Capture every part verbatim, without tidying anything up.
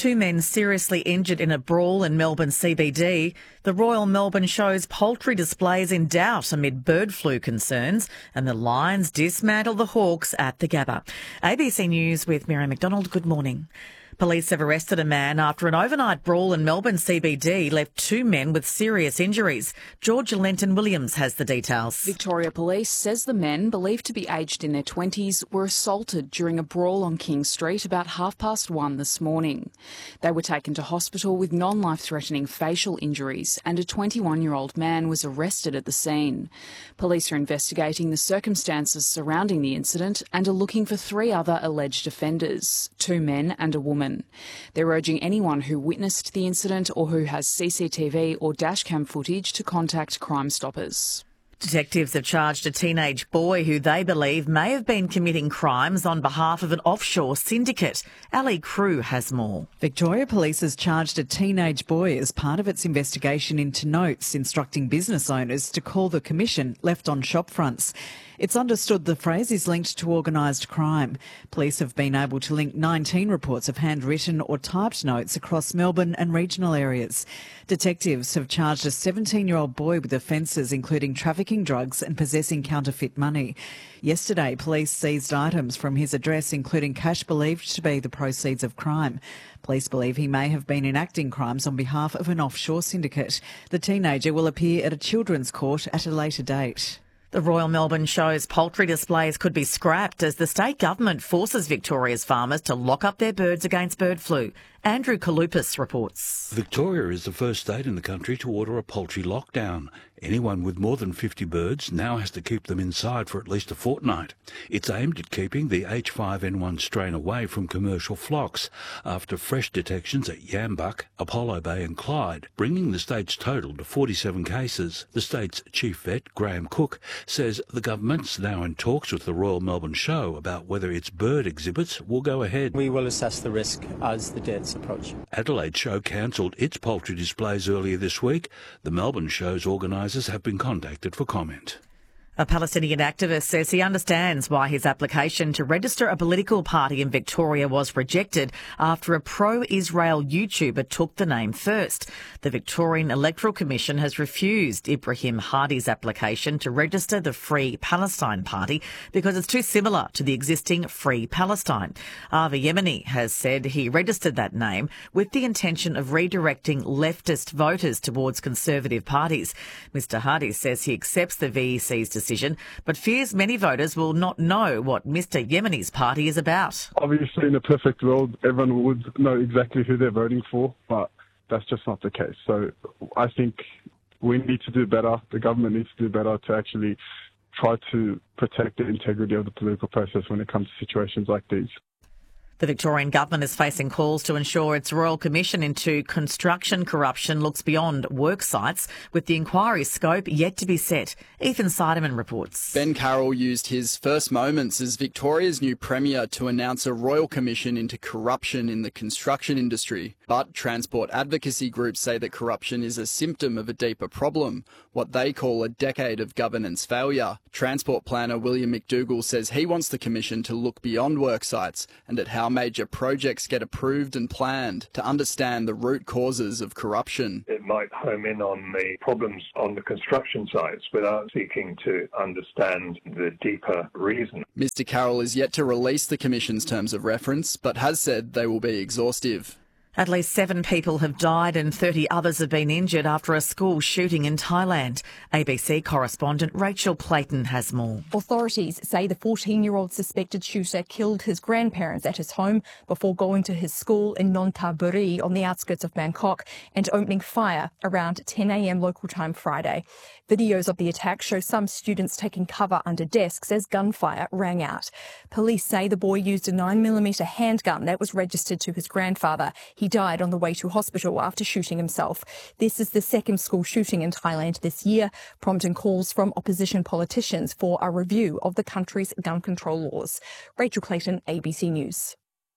Two men seriously injured in a brawl in Melbourne C B D. The Royal Melbourne shows poultry displays in doubt amid bird flu concerns, and the Lions dismantle the Hawks at the Gabba. A B C News with Miriam McDonald. Good morning. Police have arrested a man after an overnight brawl in Melbourne C B D left two men with serious injuries. George Lenton Williams has the details. Victoria Police says the men, believed to be aged in their twenties, were assaulted during a brawl on King Street about half past one this morning. They were taken to hospital with non-life-threatening facial injuries, and a twenty-one-year-old man was arrested at the scene. Police are investigating the circumstances surrounding the incident and are looking for three other alleged offenders, two men and a woman. They're urging anyone who witnessed the incident or who has C C T V or dashcam footage to contact Crime Stoppers. Detectives have charged a teenage boy who they believe may have been committing crimes on behalf of an offshore syndicate. Ali Crew has more. Victoria Police has charged a teenage boy as part of its investigation into notes instructing business owners to call the commission left on shop fronts. It's understood the phrase is linked to organised crime. Police have been able to link nineteen reports of handwritten or typed notes across Melbourne and regional areas. Detectives have charged a seventeen-year-old boy with offences including trafficking drugs and possessing counterfeit money. Yesterday, police seized items from his address, including cash believed to be the proceeds of crime. Police believe he may have been enacting crimes on behalf of an offshore syndicate. The teenager will appear at a children's court at a later date. The Royal Melbourne shows poultry displays could be scrapped as the state government forces Victoria's farmers to lock up their birds against bird flu. Andrew Kalupis reports. Victoria is the first state in the country to order a poultry lockdown. Anyone with more than fifty birds now has to keep them inside for at least a fortnight. It's aimed at keeping the H five N one strain away from commercial flocks after fresh detections at Yambuk, Apollo Bay and Clyde, bringing the state's total to forty-seven cases. The state's chief vet, Graham Cook, says the government's now in talks with the Royal Melbourne Show about whether its bird exhibits will go ahead. We will assess the risk as the dates approach. Adelaide Show cancelled its poultry displays earlier this week. The Melbourne Show's organisers have been contacted for comment. A Palestinian activist says he understands why his application to register a political party in Victoria was rejected after a pro-Israel YouTuber took the name first. The Victorian Electoral Commission has refused Ibrahim Hadi's application to register the Free Palestine Party because it's too similar to the existing Free Palestine. Avi Yemeni has said he registered that name with the intention of redirecting leftist voters towards conservative parties. Mister Hadi says he accepts the V E C's decision. decision, but fears many voters will not know what Mister Yemeni's party is about. Obviously, in a perfect world, everyone would know exactly who they're voting for, but that's just not the case. So I think we need to do better. The government needs to do better to actually try to protect the integrity of the political process when it comes to situations like these. The Victorian government is facing calls to ensure its Royal Commission into construction corruption looks beyond work sites, with the inquiry's scope yet to be set. Ethan Seidemann reports. Ben Carroll used his first moments as Victoria's new Premier to announce a Royal Commission into corruption in the construction industry. But transport advocacy groups say that corruption is a symptom of a deeper problem, what they call a decade of governance failure. Transport planner William McDougall says he wants the Commission to look beyond work sites and at how major projects get approved and planned to understand the root causes of corruption. It might home in on the problems on the construction sites without seeking to understand the deeper reason. Mister Carroll is yet to release the Commission's terms of reference, but has said they will be exhaustive. At least seven people have died and thirty others have been injured after a school shooting in Thailand. A B C correspondent Rachel Clayton has more. Authorities say the fourteen-year-old suspected shooter killed his grandparents at his home before going to his school in Nonthaburi on the outskirts of Bangkok and opening fire around ten a m local time Friday. Videos of the attack show some students taking cover under desks as gunfire rang out. Police say the boy used a nine millimeter handgun that was registered to his grandfather. He died on the way to hospital after shooting himself. This is the second school shooting in Thailand this year, prompting calls from opposition politicians for a review of the country's gun control laws. Rachel Clayton, A B C News.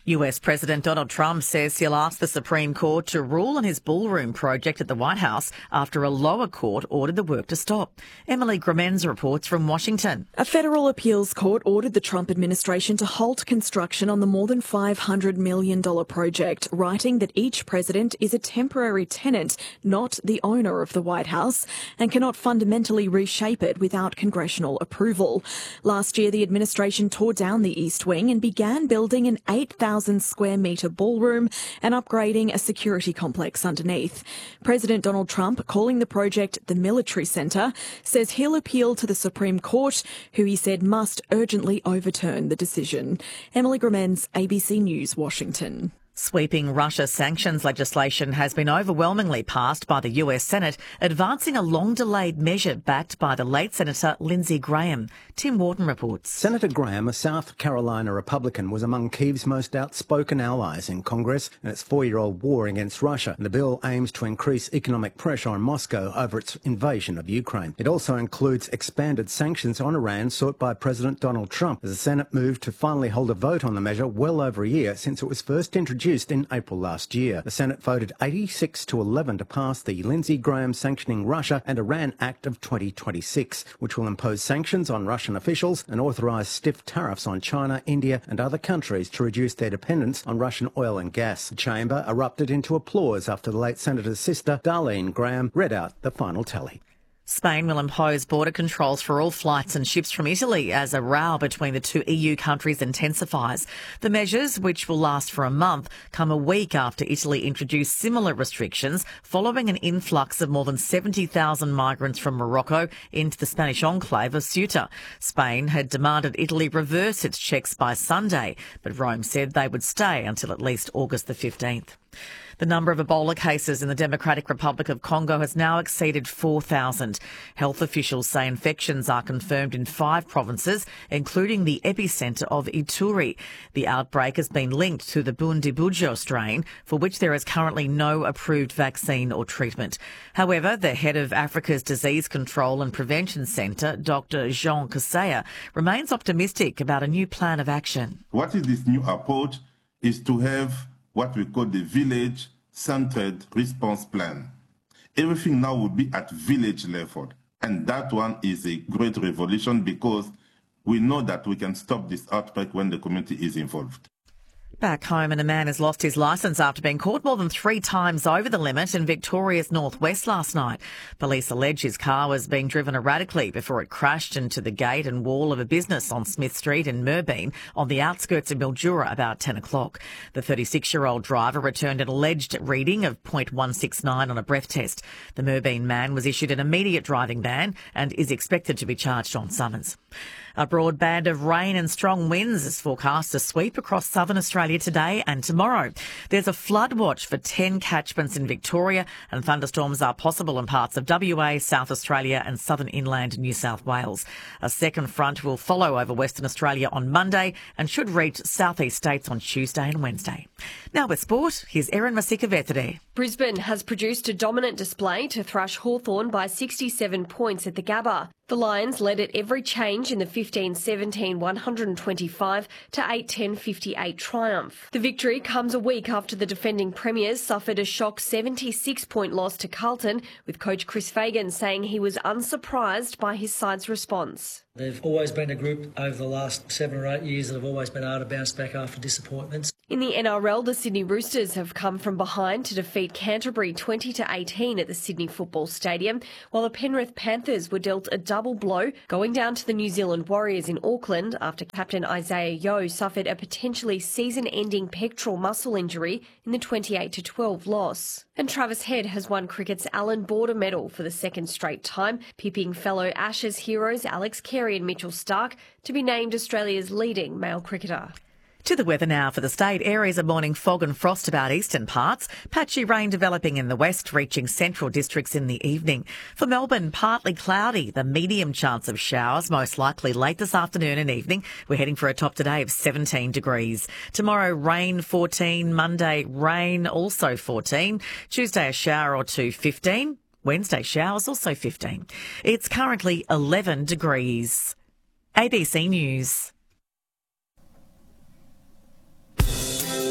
U S President Donald Trump says he'll ask the Supreme Court to rule on his ballroom project at the White House after a lower court ordered the work to stop. Emily Grimenz reports from Washington. A federal appeals court ordered the Trump administration to halt construction on the more than five hundred million dollars project, writing that each president is a temporary tenant, not the owner of the White House, and cannot fundamentally reshape it without congressional approval. Last year, the administration tore down the East Wing and began building an eight thousand square metre ballroom and upgrading a security complex underneath. President Donald Trump, calling the project the Military Centre, says he'll appeal to the Supreme Court, who he said must urgently overturn the decision. Emily Grimenz, A B C News, Washington. Sweeping Russia sanctions legislation has been overwhelmingly passed by the U S Senate, advancing a long-delayed measure backed by the late Senator Lindsey Graham. Tim Wharton reports. Senator Graham, a South Carolina Republican, was among Kyiv's most outspoken allies in Congress in its four-year-old war against Russia. And the bill aims to increase economic pressure on Moscow over its invasion of Ukraine. It also includes expanded sanctions on Iran sought by President Donald Trump, as the Senate moved to finally hold a vote on the measure well over a year since it was first introduced in April last year. The Senate voted eighty-six to eleven to pass the Lindsey Graham Sanctioning Russia and Iran Act of twenty twenty-six, which will impose sanctions on Russian officials and authorise stiff tariffs on China, India and other countries to reduce their dependence on Russian oil and gas. The chamber erupted into applause after the late Senator's sister, Darlene Graham, read out the final tally. Spain will impose border controls for all flights and ships from Italy as a row between the two E U countries intensifies. The measures, which will last for a month, come a week after Italy introduced similar restrictions following an influx of more than seventy thousand migrants from Morocco into the Spanish enclave of Ceuta. Spain had demanded Italy reverse its checks by Sunday, but Rome said they would stay until at least August the fifteenth. The number of Ebola cases in the Democratic Republic of Congo has now exceeded four thousand. Health officials say infections are confirmed in five provinces, including the epicentre of Ituri. The outbreak has been linked to the Bundibugyo strain, for which there is currently no approved vaccine or treatment. However, the head of Africa's Disease Control and Prevention Centre, Doctor Jean Kaseya, remains optimistic about a new plan of action. What is this new approach is to have what we call the village-centered response plan. Everything now will be at village level. And that one is a great revolution because we know that we can stop this outbreak when the community is involved. Back home, and a man has lost his licence after being caught more than three times over the limit in Victoria's northwest last night. Police allege his car was being driven erratically before it crashed into the gate and wall of a business on Smith Street in Merbeen on the outskirts of Mildura about ten o'clock. The thirty-six-year-old driver returned an alleged reading of point one six nine on a breath test. The Merbeen man was issued an immediate driving ban and is expected to be charged on summons. A broad band of rain and strong winds is forecast to sweep across southern Australia today and tomorrow. There's a flood watch for ten catchments in Victoria, and thunderstorms are possible in parts of W A, South Australia and southern inland New South Wales. A second front will follow over Western Australia on Monday and should reach southeast states on Tuesday and Wednesday. Now with sport, here's Erin Masika-Vetere. Brisbane has produced a dominant display to thrash Hawthorn by sixty-seven points at the Gabba. The Lions led at every change in the fifteen seventeen one twenty-five to eight ten fifty-eight triumph. The victory comes a week after the defending premiers suffered a shock seventy-six point loss to Carlton, with coach Chris Fagan saying he was unsurprised by his side's response. They've always been a group over the last seven or eight years that have always been able to bounce back after disappointments. In the N R L, the Sydney Roosters have come from behind to defeat Canterbury twenty to eighteen at the Sydney Football Stadium, while the Penrith Panthers were dealt a double blow, going down to the New Zealand Warriors in Auckland after captain Isaiah Yeo suffered a potentially season-ending pectoral muscle injury in the twenty-eight to twelve loss. And Travis Head has won cricket's Allan Border Medal for the second straight time, pipping fellow Ashes heroes Alex Carey and Mitchell Starc to be named Australia's leading male cricketer. To the weather now for the state. Areas of morning fog and frost about eastern parts. Patchy rain developing in the west, reaching central districts in the evening. For Melbourne, partly cloudy. The medium chance of showers, most likely late this afternoon and evening. We're heading for a top today of seventeen degrees. Tomorrow, rain fourteen. Monday, rain also fourteen. Tuesday, a shower or two, fifteen. Wednesday, showers also fifteen. It's currently eleven degrees. A B C News.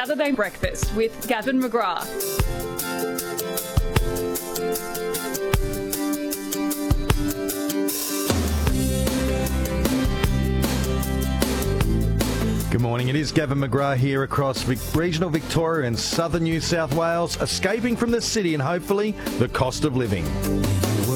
Saturday Breakfast with Gavin McGrath. Good morning. It is Gavin McGrath here across Vic- regional Victoria and southern New South Wales, escaping from the city and hopefully the cost of living.